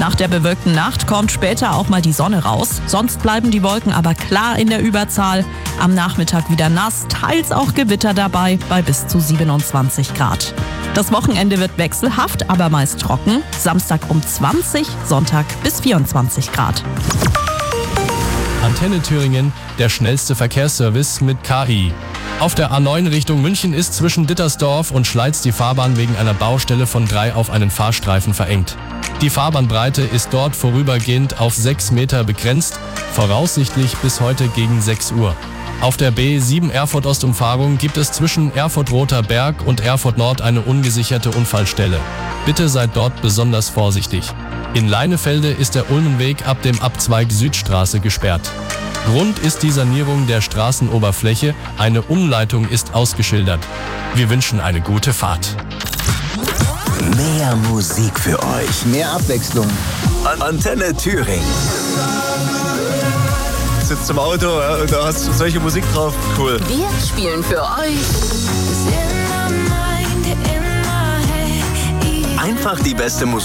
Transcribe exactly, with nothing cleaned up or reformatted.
Nach der bewölkten Nacht kommt später auch mal die Sonne raus. Sonst bleiben die Wolken aber klar in der Überzahl. Am Nachmittag wieder nass, teils auch Gewitter dabei bei bis zu siebenundzwanzig Grad. Das Wochenende wird wechselhaft, aber meist trocken. Samstag um zwanzig, Sonntag bis vierundzwanzig Grad. Antenne Thüringen, der schnellste Verkehrsservice mit K I. Auf der A neun Richtung München ist zwischen Dittersdorf und Schleiz die Fahrbahn wegen einer Baustelle von drei auf einen Fahrstreifen verengt. Die Fahrbahnbreite ist dort vorübergehend auf sechs Meter begrenzt, voraussichtlich bis heute gegen sechs Uhr. Auf der B sieben Erfurt-Ost-Umfahrung gibt es zwischen Erfurt-Roter Berg und Erfurt-Nord eine ungesicherte Unfallstelle. Bitte seid dort besonders vorsichtig. In Leinefelde ist der Ulmenweg ab dem Abzweig Südstraße gesperrt. Grund ist die Sanierung der Straßenoberfläche, eine Umleitung ist ausgeschildert. Wir wünschen eine gute Fahrt. Mehr Musik für euch. Mehr Abwechslung. Antenne Thüringen. Sitzt im Auto, ja, und da hast du solche Musik drauf. Cool. Wir spielen für euch Einfach die beste Musik.